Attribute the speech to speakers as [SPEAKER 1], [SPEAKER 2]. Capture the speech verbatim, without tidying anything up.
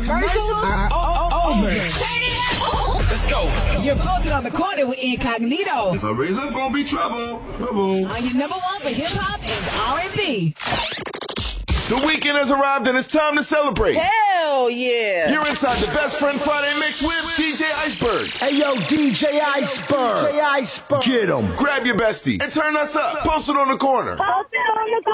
[SPEAKER 1] commercials are o- o- over.
[SPEAKER 2] Let's go.
[SPEAKER 1] You're posted on the corner with Incognito.
[SPEAKER 3] If I raise up, gonna be trouble. Trouble.
[SPEAKER 1] On your number one for hip hop and R and B.
[SPEAKER 4] The weekend has arrived and it's time to celebrate.
[SPEAKER 5] Hell yeah.
[SPEAKER 4] You're inside the Best Friend Friday mix with D J Iceberg.
[SPEAKER 6] Hey yo, D J Iceberg. D J Iceberg.
[SPEAKER 4] Get 'em. Grab your bestie and turn us up. Post it on the corner.
[SPEAKER 7] Post it on the corner.